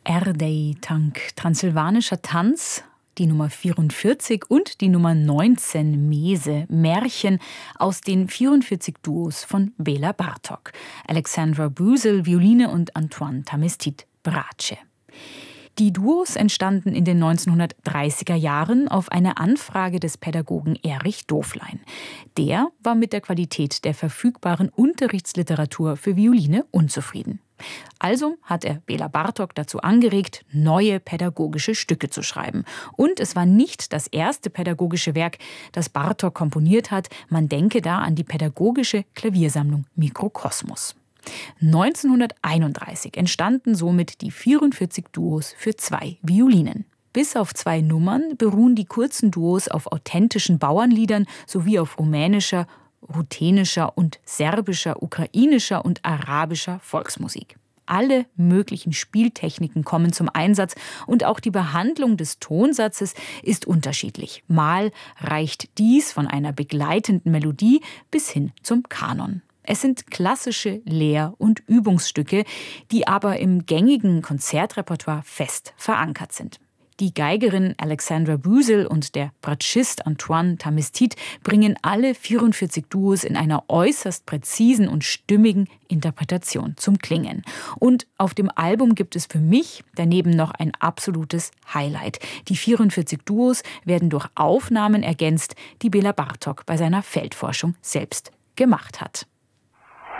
Erdei Tank, transsilvanischer Tanz, die Nummer 44 und die Nummer 19, Mese, Märchen aus den 44 Duos von Bela Bartók. Alexandra Brusil, Violine und Antoine Tamestit, Bratsche. Die Duos entstanden in den 1930er Jahren auf eine Anfrage des Pädagogen Erich Doflein. Der war mit der Qualität der verfügbaren Unterrichtsliteratur für Violine unzufrieden. Also hat er Bela Bartók dazu angeregt, neue pädagogische Stücke zu schreiben. Und es war nicht das erste pädagogische Werk, das Bartók komponiert hat. Man denke da an die pädagogische Klaviersammlung Mikrokosmos. 1931 entstanden somit die 44 Duos für 2 Violinen. Bis auf 2 Nummern beruhen die kurzen Duos auf authentischen Bauernliedern sowie auf rumänischer, ruthenischer und serbischer, ukrainischer und arabischer Volksmusik. Alle möglichen Spieltechniken kommen zum Einsatz und auch die Behandlung des Tonsatzes ist unterschiedlich. Mal reicht dies von einer begleitenden Melodie bis hin zum Kanon. Es sind klassische Lehr- und Übungsstücke, die aber im gängigen Konzertrepertoire fest verankert sind. Die Geigerin Alexandra Brusil und der Bratschist Antoine Tamestit bringen alle 44 Duos in einer äußerst präzisen und stimmigen Interpretation zum Klingen. Und auf dem Album gibt es für mich daneben noch ein absolutes Highlight. Die 44 Duos werden durch Aufnahmen ergänzt, die Bela Bartók bei seiner Feldforschung selbst gemacht hat.